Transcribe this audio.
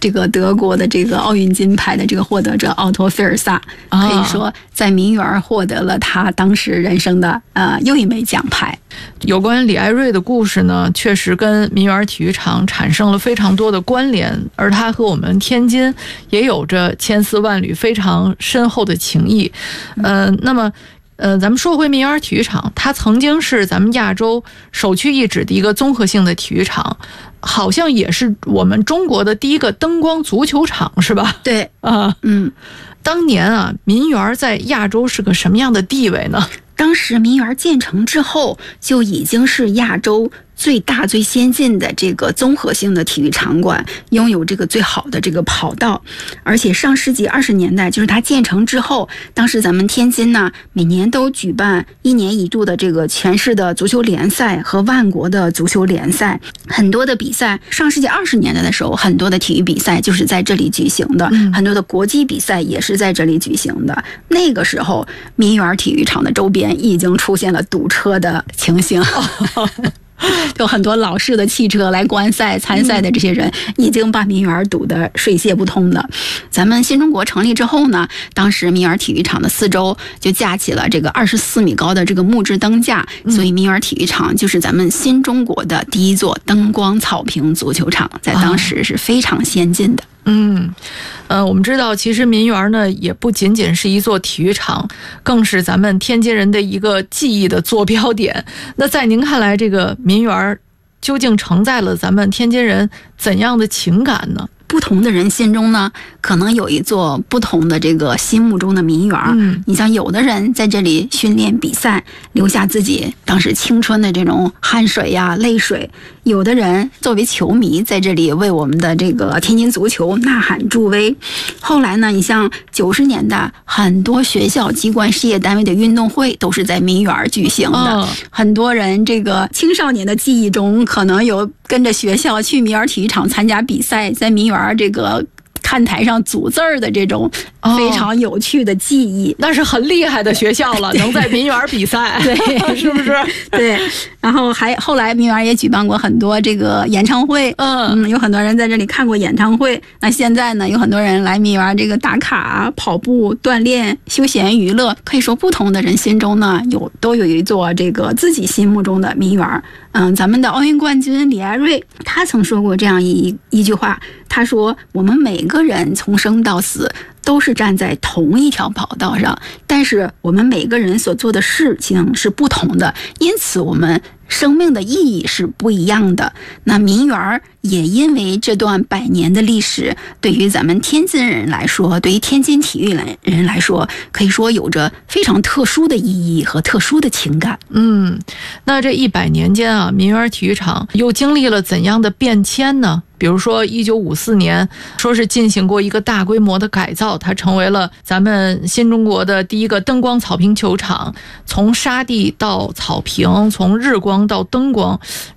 这个德国的这个奥运金牌的这个获得者奥托·菲尔萨，可以说在民园获得了他当时人生的又一枚奖牌。 有关李艾瑞的故事呢，确实跟民园体育场产生了非常多的关联，而他和我们天津也有着千丝万缕非常深厚的情谊。那么咱们说回民园体育场，它曾经是咱们亚洲首屈一指的一个综合性的体育场，好像也是我们中国的第一个灯光足球场，是吧？ 对， 当年啊，民园在亚洲是个什么样的地位呢？ 当时民园建成之后，就已经是亚洲最大最先进的这个综合性的体育场馆，拥有这个最好的这个跑道。而且上世纪20年代，就是它建成之后，当时咱们天津呢，每年都举办1年1度的这个全市的足球联赛和万国的足球联赛，很多的比赛，上世纪20年代的时候，很多的体育比赛就是在这里举行的，很多的国际比赛也是在这里举行的。那个时候，民园体育场的周边已经出现了堵车的情形。有很多老式的汽车来观赛参赛的这些人已经把民园堵得水泄不通了。咱们新中国成立之后呢，当时民园体育场的四周就架起了这个24米高的这个木质灯架，所以民园体育场就是咱们新中国的第一座灯光草坪足球场，在当时是非常先进的。 我们知道其实民园呢也不仅仅是一座体育场，更是咱们天津人的一个记忆的坐标点。那在您看来，这个民园究竟承载了咱们天津人怎样的情感呢？ 不同的人心中呢，可能有一座不同的这个心目中的民园。你像有的人在这里训练比赛，留下自己当时青春的这种汗水呀、泪水；有的人作为球迷在这里为我们的这个天津足球呐喊助威。后来呢，你像90年代，很多学校、机关、事业单位的运动会都是在民园举行的。很多人这个青少年的记忆中，可能有跟着学校去民园体育场参加比赛，在民园这个看台上组字儿的这种非常有趣的记忆。 那是很厉害的学校了，能在民园比赛。 对， 是不是？ 对。然后后来民园也举办过很多这个演唱会，有很多人在这里看过演唱会。那现在呢，有很多人来民园这个打卡、跑步、锻炼、休闲娱乐。可以说，不同的人心中呢，都有一座这个自己心目中的民园。咱们的奥运冠军李艾瑞，他曾说过这样一句话，他说：“我们每个人从生到死都是站在同一条跑道上，但是我们每个人所做的事情是不同的，因此我们生命的意义是不一样的。”那民园也因为这段100年的历史，对于咱们天津人来说，对于天津体育人来说，可以说有着非常特殊的意义和特殊的情感。 那这100年间啊，民园体育场又经历了怎样的变迁呢？比如说1954年说是进行过一个大规模的改造，它成为了咱们新中国的第一个灯光草坪球场，从沙地到草坪，从日光到灯光。